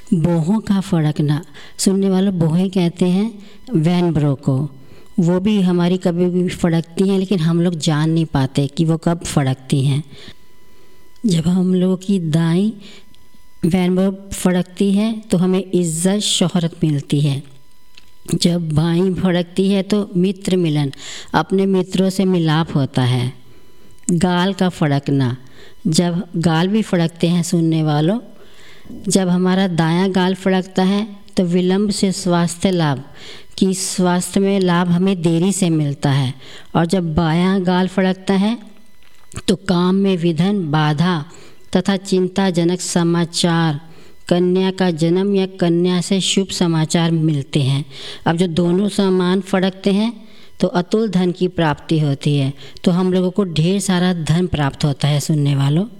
बोहों का फड़कना, सुनने वालों बोहें कहते हैं वैन ब्रो को। वो भी हमारी कभी भी फड़कती हैं, लेकिन हम लोग जान नहीं पाते कि वो कब फड़कती हैं। जब हम लोगों की दाएं वैन ब्रो फड़कती है तो हमें इज़्ज़त शोहरत मिलती है। जब बाईं फड़कती है तो मित्र मिलन, अपने मित्रों से मिलाप होता है। गाल का फड़कना, जब गाल भी फड़कते हैं सुनने वालों, जब हमारा दायां गाल फड़कता है तो विलंब से स्वास्थ्य लाभ, कि स्वास्थ्य में लाभ हमें देरी से मिलता है। और जब बायां गाल फड़कता है तो काम में विघ्न, बाधा तथा चिंताजनक समाचार, कन्या का जन्म या कन्या से शुभ समाचार मिलते हैं। अब जो दोनों समान फड़कते हैं तो अतुल धन की प्राप्ति होती है, तो हम लोगों को ढेर सारा धन प्राप्त होता है सुनने वालों।